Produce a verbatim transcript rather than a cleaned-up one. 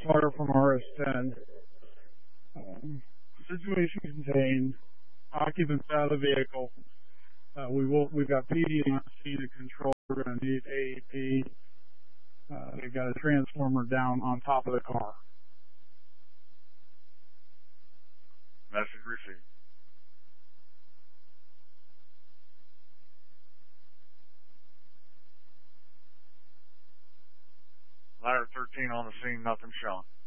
Slaughter from R S ten. Um, situation contained. Occupants out of the vehicle. Uh, we will. We've got P D on scene to control. We're going to need A A P. Uh, they've got a transformer down on top of the car. Message received. Ladder thirteen on the scene, nothing shown.